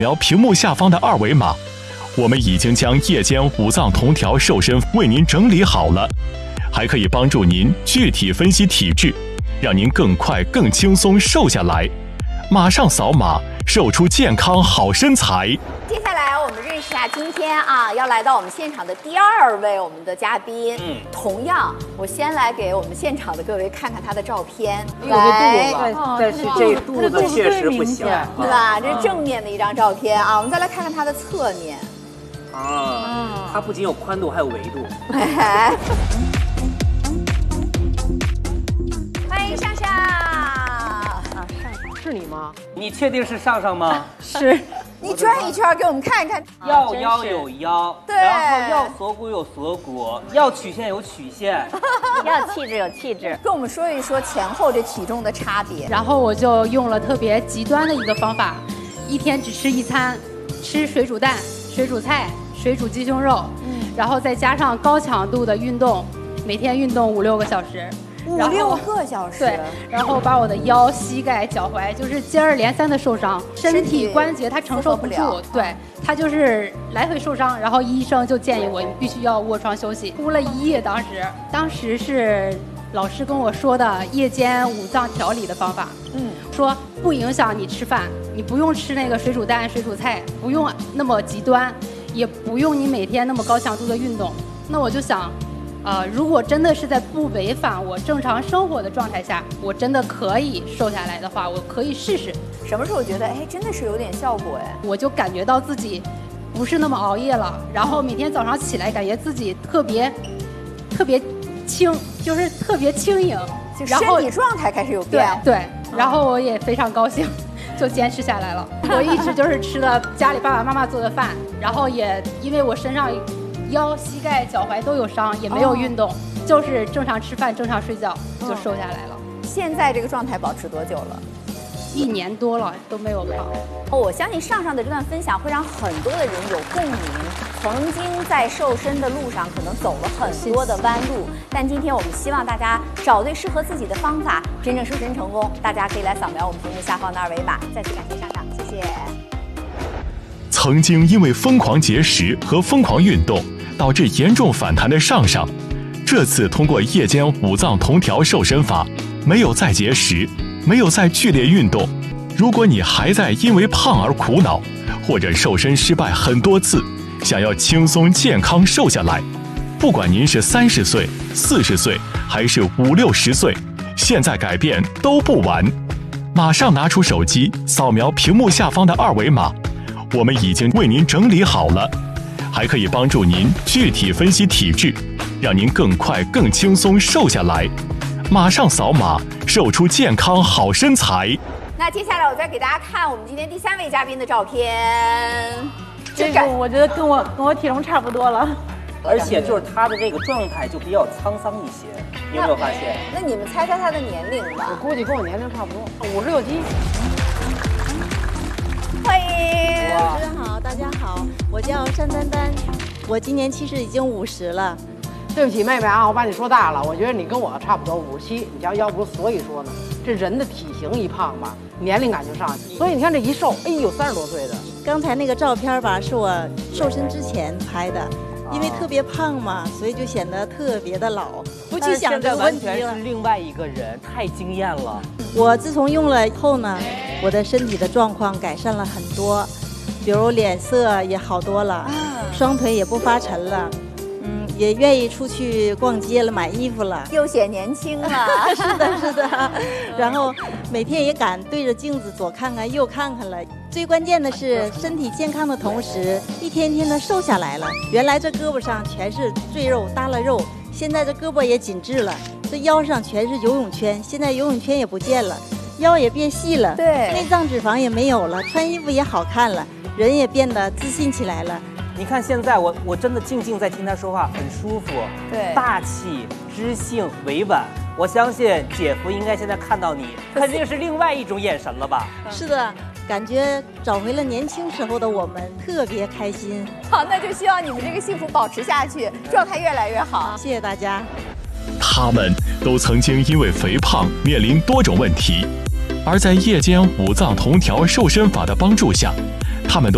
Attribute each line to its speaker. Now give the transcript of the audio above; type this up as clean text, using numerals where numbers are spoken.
Speaker 1: 描屏幕下方的二维码，我们已经将夜间五脏同调瘦身为您整理好了，还可以帮助您具体分析体质，让您更快更轻松瘦下来。马上扫码，瘦出健康好身材。
Speaker 2: 接下来我们认识一下今天要来到我们现场的第二位我们的嘉宾。同样，我先来给我们现场的各位看看他的照片。
Speaker 3: 来，但是这肚子确实不行，
Speaker 2: 对吧？这是正面的一张照片啊。我们再来看看他的侧面。
Speaker 3: 它不仅有宽度，还有维度。
Speaker 2: 欢迎上上。
Speaker 4: 是你吗？
Speaker 3: 你确定是上上吗？
Speaker 4: 是。
Speaker 2: 你转一圈给我们看一看。
Speaker 3: 要腰有腰，
Speaker 2: 对，
Speaker 3: 然后要锁骨有锁骨，要曲线有曲线，
Speaker 5: 要气质有气质。
Speaker 2: 跟我们说一说前后这体重的差别。
Speaker 4: 然后我就用了特别极端的一个方法，一天只吃一餐，吃水煮蛋、水煮菜、水煮鸡胸肉，然后再加上高强度的运动，每天运动5-6个小时。
Speaker 2: 5、6个小时，
Speaker 4: 对，然后把我的腰、膝盖、脚踝就是接二连三的受伤，身体关节它承受不住，对，它就是来回受伤，然后医生就建议我你必须要卧床休息，哭了1夜。当时是老师跟我说的夜间五脏调理的方法，说不影响你吃饭，你不用吃那个水煮蛋、水煮菜，不用那么极端，也不用你每天那么高强度的运动。那我就想。如果真的是在不违反我正常生活的状态下，我真的可以瘦下来的话，我可以试试。
Speaker 2: 什么时候觉得真的是有点效果
Speaker 4: 我就感觉到自己不是那么熬夜了，然后每天早上起来感觉自己特别轻，就是特别轻盈，
Speaker 2: 就身体状态开始有变化。
Speaker 4: 对，然后我也非常高兴。就坚持下来了。我一直就是吃了家里爸爸妈妈做的饭，然后也因为我身上腰、膝盖、脚踝都有伤，也没有运动，就是正常吃饭、正常睡觉，就瘦下来了。
Speaker 2: 现在这个状态保持多久了
Speaker 4: ？1年多了都没有胖。
Speaker 2: 我相信上上的这段分享会让很多的人有共鸣。曾经在瘦身的路上可能走了很多的弯路，但今天我们希望大家找对适合自己的方法，真正瘦身成功。大家可以来扫描我们屏幕下方的二维码。再次感谢上上，谢谢。
Speaker 1: 曾经因为疯狂节食和疯狂运动导致严重反弹的上上，这次通过夜间五脏同调瘦身法，没有再节食，没有再剧烈运动。如果你还在因为胖而苦恼，或者瘦身失败很多次，想要轻松健康瘦下来，不管您是30岁、40岁还是50、60岁，现在改变都不晚。马上拿出手机，扫描屏幕下方的二维码，我们已经为您整理好了，还可以帮助您具体分析体质，让您更快更轻松瘦下来。马上扫码，瘦出健康好身材。
Speaker 2: 那接下来我再给大家看我们今天第3位嘉宾的照片。
Speaker 5: 这个我觉得跟我体重差不多了，
Speaker 3: 而且就是他的这个状态就比较沧桑一些，你有没有发现？
Speaker 2: 那你们猜猜他的年龄吧？
Speaker 4: 我估计跟我年龄差不多，56斤。
Speaker 2: 欢迎，
Speaker 5: 主持人好，大家好，我叫单丹丹，我今年其实已经50了。
Speaker 6: 对不起，妹妹啊，我把你说大了。我觉得你跟我差不多57，你瞧，要不所以说呢，这人的体型一胖吧，年龄感就上去。所以你看这一瘦，哎呦，30多岁的。
Speaker 5: 刚才那个照片吧，是我瘦身之前拍的，因为特别胖嘛，所以就显得特别的老，不去想这个问题了。
Speaker 3: 完全是另外一个人，太惊艳了。
Speaker 5: 我自从用了以后呢，我的身体的状况改善了很多，比如脸色也好多了，双腿也不发沉了。也愿意出去逛街了，买衣服了，
Speaker 2: 又显年轻了。
Speaker 5: 是的，是的。然后每天也敢对着镜子左看看右看看了。最关键的是身体健康的同时，一天天的瘦下来了。原来这胳膊上全是赘肉耷拉肉，现在这胳膊也紧致了。这腰上全是游泳圈，现在游泳圈也不见了，腰也变细了，
Speaker 2: 对，
Speaker 5: 内脏脂肪也没有了，穿衣服也好看了，人也变得自信起来了。
Speaker 3: 你看现在我真的静静在听他说话，很舒服，
Speaker 2: 对，
Speaker 3: 大气、知性、委婉。我相信姐夫应该现在看到你，肯定是另外一种眼神了吧？
Speaker 5: 是的，感觉找回了年轻时候的我们，特别开心。
Speaker 2: 好，那就希望你们这个幸福保持下去，状态越来越好。
Speaker 5: 谢谢大家。
Speaker 1: 他们都曾经因为肥胖面临多种问题，而在夜间五脏同调瘦身法的帮助下，他们都